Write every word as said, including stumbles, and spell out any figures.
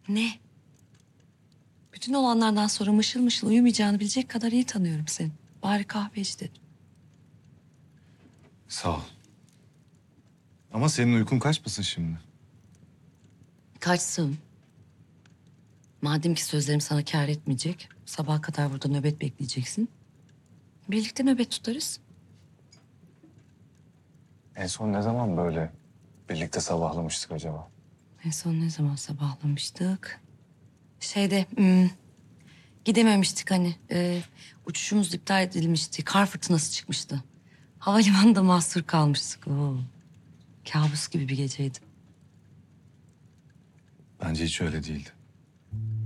Ne? Bütün olanlardan sonra mışıl mışıl uyumayacağını bilecek kadar iyi tanıyorum seni. Bari kahve iç dedim. Sağ ol. Ama senin uykun kaçmasın şimdi. Kaçsın. Madem ki sözlerim sana kâr etmeyecek, sabaha kadar burada nöbet bekleyeceksin. Birlikte nöbet tutarız. En son ne zaman böyle birlikte sabahlamıştık acaba? En son ne zaman sabahlamıştık? Şeyde, hmm, gidememiştik hani. Ee, uçuşumuz iptal edilmişti. Kar fırtınası çıkmıştı. Havalimanında mahsur kalmıştık. Oo. Kabus gibi bir geceydi. Bence hiç öyle değildi.